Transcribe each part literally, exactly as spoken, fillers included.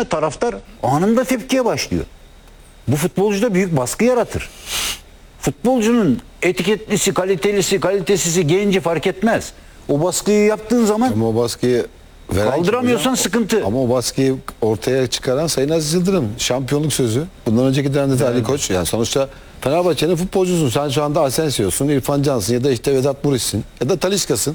ya taraftar anında tepkiye başlıyor. Bu futbolcuda büyük baskı yaratır. Futbolcunun etiketlisi, kalitelisi, kalitesizi, genci fark etmez. O baskıyı yaptığın zaman Ama o baskıyı veren kaldıramıyorsan kim hocam? sıkıntı. Ama o baskıyı ortaya çıkaran Sayın Aziz Yıldırım. Şampiyonluk sözü. Bundan önceki dönemde de Ali Koç. Yani sonuçta Fenerbahçe'nin futbolcusun. Sen şu anda Asensio'sun, İrfan Can'sın ya da işte Vedat Muriç'sin ya da Talisca'sın.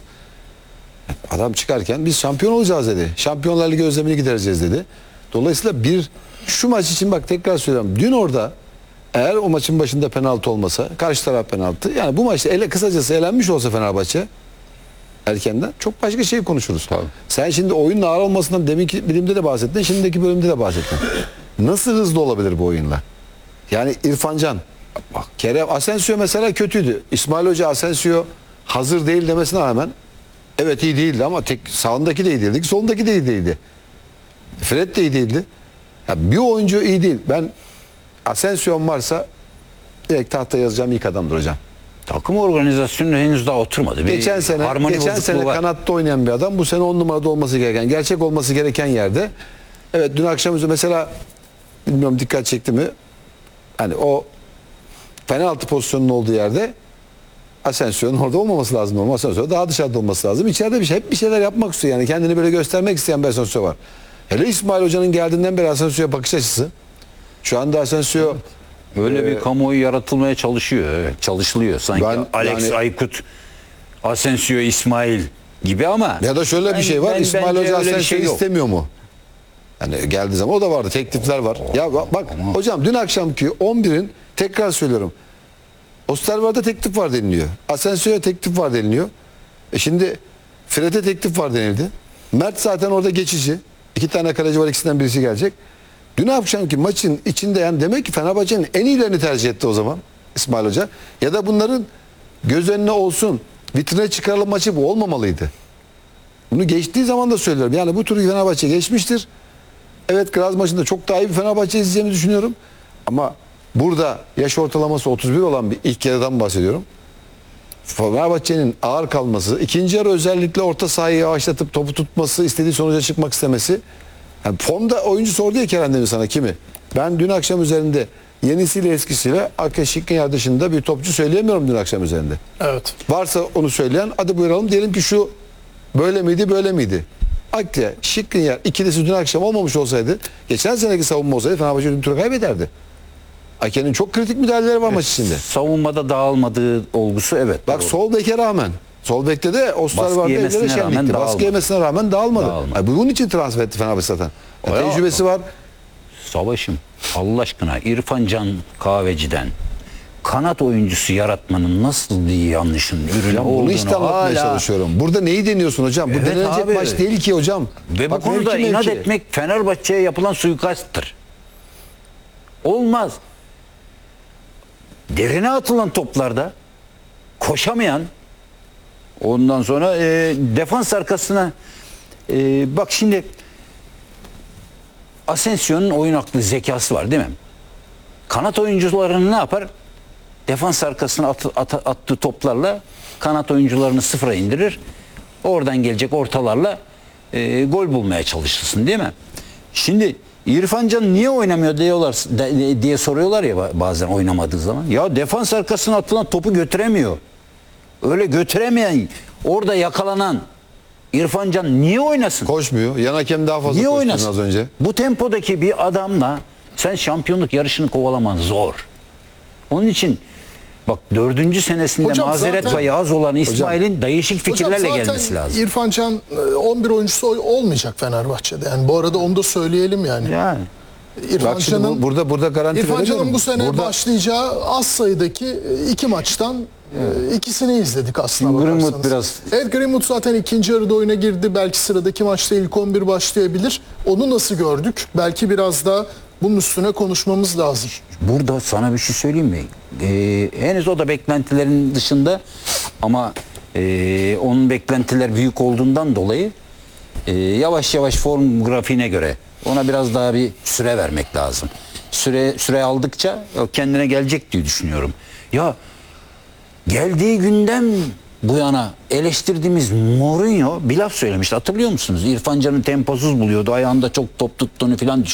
Adam çıkarken biz şampiyon olacağız dedi. Şampiyonlar Ligi özlemini gidereceğiz dedi. Dolayısıyla bir şu maç için bak tekrar söylüyorum. Dün orada eğer o maçın başında penaltı olmasa, karşı taraf penaltı. Yani bu maçta ele, kısacası elenmiş olsa Fenerbahçe erkenden çok başka şey konuşuruz. Tabii. Sen şimdi oyunun ağır olmasından deminki bilimde de bahsettin, şimdiki bölümde de bahsettin. Nasıl hızlı olabilir bu oyunla? Yani İrfan Can, bak Kerem Asensio mesela kötüydü. İsmail Hoca Asensio hazır değil demesine rağmen evet iyi değildi ama tek sağındaki de iyi değildi, solundaki de iyi değildi. Fred de iyi değildi. Ya bir oyuncu iyi değil. Ben Asensio'm varsa direkt tahtaya yazacağım ilk adamdır hocam. Takım organizasyonu henüz daha oturmadı. Bir Geçen sene harmoni geçen bozukluğu sene var. kanatta oynayan bir adam bu sene on numarada olması gereken, gerçek olması gereken yerde. Evet dün akşam mesela bilmiyorum dikkat çekti mi? Hani o penaltı pozisyonunun olduğu yerde Asensio'nun orada olmaması lazım. Normal Asensio daha dışarıda olması lazım. İçeride bir şey, hep bir şeyler yapmak istiyor yani. Kendini böyle göstermek isteyen bir Asensio var. Hele İsmail Hoca'nın geldiğinden beri Asensio'ya bakış açısı. Şu anda Asensio Öyle Ee, bir kamuoyu yaratılmaya çalışıyor. Evet, çalışılıyor. Sanki Ben- Alex yani- Aykut, Asensio, İsmail gibi ama ya da şöyle ben- bir şey var. ben- İsmail bence Hoca öyle bir Asensio'yu şey yok. istemiyor mu? Yani geldiği zaman o da vardı. Teklifler var. Ya bak, bak hocam dün akşamki on birin tekrar söylüyorum. Osterwald'da teklif var deniliyor. Asensio'ya teklif var deniliyor. E şimdi Fred'e teklif var denildi. Mert zaten orada geçici. İki tane kaleci var, ikisinden birisi gelecek. Dün akşamki maçın içinde yani demek ki Fenerbahçe'nin en iyilerini tercih etti o zaman İsmail Hoca. Ya da bunların göz önüne olsun, vitrine çıkarılan maçı bu olmamalıydı. Bunu geçtiği zaman da söylüyorum. Yani bu turu Fenerbahçe geçmiştir. Evet Graz maçında çok daha iyi bir Fenerbahçe izleyeceğimi düşünüyorum. Ama burada yaş ortalaması otuz bir olan bir ilk yarıdan bahsediyorum. Fenerbahçe'nin ağır kalması, ikinci yarı özellikle orta sahayı yavaşlatıp topu tutması, istediği sonuca çıkmak istemesi. Yani formda oyuncu sordu ya Kerem Demir sana kimi? Ben dün akşam üzerinde yenisiyle eskisiyle Akeş Şikrinyar dışında bir topçu söyleyemiyorum dün akşam üzerinde. Evet. Varsa onu söyleyen hadi buyuralım diyelim ki şu böyle miydi böyle miydi? Akle, Şikrinyar ikilisi dün akşam olmamış olsaydı geçen seneki savunma olsaydı Fenerbahçe dün turu kaybederdi. Ake'nin çok kritik müdahaleleri var maç içinde. Savunmada dağılmadığı olgusu evet. Bak doğru. sol beke rağmen. Sol bekte de Osterwald'da yemesine evlere rağmen şenlikti. dağılmadı. Baskı yemesine rağmen dağılmadı. Dağılmadı. Yani bunun için transfer etti Fenerbahçe zaten. Ya O ya- tecrübesi var. Savaşım Allah aşkına İrfan Can Kahveci'den kanat oyuncusu yaratmanın nasıl bir yanlışın ürünü Ya bunu olduğunu işte anlatmaya hala çalışıyorum. Burada neyi deniyorsun hocam? Bu Evet denilecek abi. maç değil ki hocam. ve bu Bak konuda mevki inat mevki. etmek Fenerbahçe'ye yapılan suikasttır. Olmaz. Derine atılan toplarda koşamayan ondan sonra e, defans arkasına e, bak şimdi Asensio'nun oyun aklı zekası var değil mi? Kanat oyuncularını ne yapar? Defans arkasına at, at, attığı toplarla kanat oyuncularını sıfıra indirir. Oradan gelecek ortalarla e, gol bulmaya çalışırsın değil mi? Şimdi İrfan Can niye oynamıyor diyorlar de- diye soruyorlar ya bazen oynamadığı zaman. Ya defans arkasına atılan topu götüremiyor. Öyle götüremeyen, orada yakalanan İrfan Can niye oynasın? Koşmuyor. Yan hakem daha fazla Niye koştu oynasın? az önce. Bu tempodaki bir adamla sen şampiyonluk yarışını kovalaman zor. Onun için bak dördüncü senesinde Hocam mazeret zaten- payı az olan İsmail'in değişik fikirlerle Hocam zaten gelmesi lazım. İrfan Can e, on bir oyuncusu olmayacak Fenerbahçe'de. Yani bu arada onu da söyleyelim yani. Yani İrfan Bak şimdi bu- Can'ın burada burada garanti İrfan veremiyorum. Can'ın bu sene Burada başlayacağı az sayıdaki e, iki maçtan e, ikisini izledik aslında Şimdi Greenwood bakarsanız. biraz- Evet Greenwood zaten ikinci yarıda oyuna girdi. Belki sıradaki maçta ilk on bir başlayabilir. Onu nasıl gördük? Belki biraz da bunun üstüne konuşmamız lazım. burada sana bir şey söyleyeyim mi? Ee, henüz o da beklentilerin dışında ama e, onun beklentiler büyük olduğundan dolayı e, yavaş yavaş form grafiğine göre ona biraz daha bir süre vermek lazım. Süre süre aldıkça o kendine gelecek diye düşünüyorum. Ya geldiği günden bu yana eleştirdiğimiz Mourinho bir laf söylemişti. Hatırlıyor musunuz? İrfan Can'ı temposuz buluyordu. Ayağında çok top tuttuğunu falan